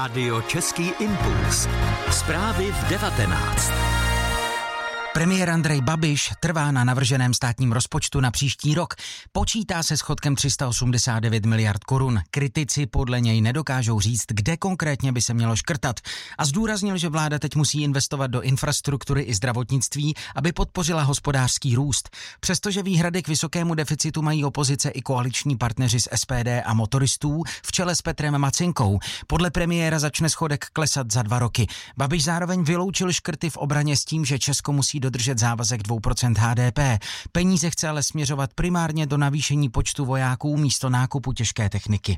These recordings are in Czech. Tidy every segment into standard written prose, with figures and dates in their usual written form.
Rádio Český impuls. Zprávy v 19. Premiér Andrej Babiš trvá na navrženém státním rozpočtu na příští rok. Počítá se schodkem 389 miliard korun. Kritici podle něj nedokážou říct, kde konkrétně by se mělo škrtat. A zdůraznil, že vláda teď musí investovat do infrastruktury i zdravotnictví, aby podpořila hospodářský růst. Přestože výhrady k vysokému deficitu mají opozice i koaliční partneři z SPD a motoristů v čele s Petrem Macinkou. Podle premiéra začne schodek klesat za 2 roky. Babiš zároveň vyloučil škrty v obraně s tím, že Česko musí dodržet závazek 2% HDP. Peníze chce ale směřovat primárně do navýšení počtu vojáků místo nákupu těžké techniky.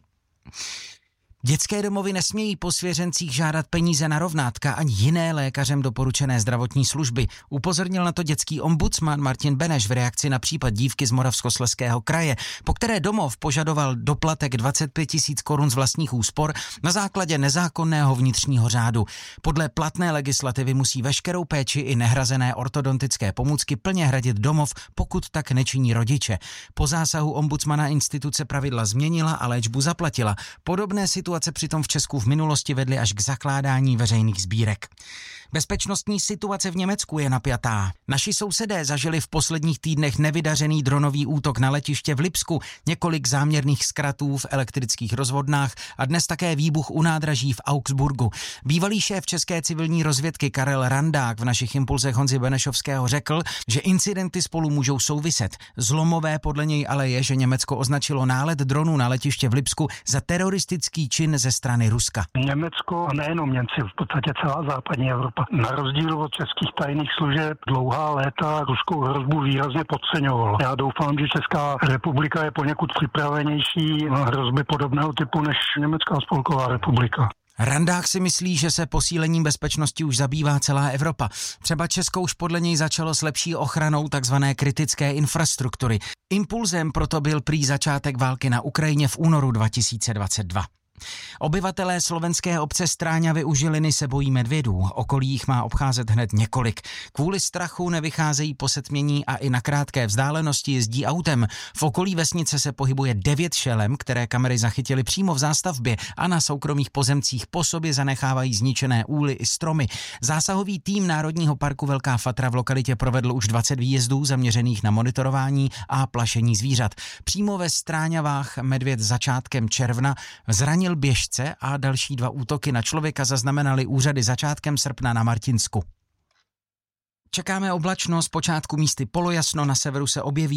Dětské domovy nesmějí po svěřencích žádat peníze na rovnátka ani jiné lékařem doporučené zdravotní služby. Upozornil na to dětský ombudsman Martin Beneš v reakci na případ dívky z Moravskoslezského kraje, po které domov požadoval doplatek 25 000 korun z vlastních úspor na základě nezákonného vnitřního řádu. Podle platné legislativy musí veškerou péči i nehrazené ortodontické pomůcky plně hradit domov, pokud tak nečiní rodiče. Po zásahu ombudsmana instituce pravidla změnila a léčbu zaplatila. Podobné situace přitom v Česku v minulosti vedly až k zakládání veřejných sbírek. Bezpečnostní situace v Německu je napjatá. Naši sousedé zažili v posledních týdnech nevydařený dronový útok na letiště v Lipsku, několik záměrných zkratů v elektrických rozvodnách a dnes také výbuch u nádraží v Augsburgu. Bývalý šéf české civilní rozvědky Karel Randák v našich impulzech Honzy Benešovského řekl, že incidenty spolu můžou souviset. Zlomové podle něj ale je, že Německo označilo nálet dronů na letiště v Lipsku za teroristický čin ze strany Ruska. Německo a nejenom Němci, v podstatě celá západní Evropa, na rozdíl od českých tajných služeb dlouhá léta ruskou hrozbu výrazně podceňovala. Já doufám, že Česká republika je poněkud připravenější na hrozby podobného typu než Německá spolková republika. Randák si myslí, že se posílením bezpečnosti už zabývá celá Evropa. Třeba Česko už podle něj začalo s lepší ochranou takzvané kritické infrastruktury. Impulzem proto byl prý začátek války na Ukrajině v únoru 2022. Obyvatelé slovenské obce Stráňavy u Žiliny se bojí medvědů. Okolí jich má obcházet hned několik. Kvůli strachu nevycházejí po setmění a i na krátké vzdálenosti jezdí autem. V okolí vesnice se pohybuje 9 šelem, které kamery zachytily přímo v zástavbě a na soukromých pozemcích po sobě zanechávají zničené úly i stromy. Zásahový tým Národního parku Velká Fatra v lokalitě provedl už 20 výjezdů zaměřených na monitorování a plašení zvířat. Přímo ve Stráňavách medvěd začátkem června zranil běžce a další 2 útoky na člověka zaznamenali úřady začátkem srpna na Martinsku. Čekáme oblačno, zpočátku místy polojasno, na severu se objeví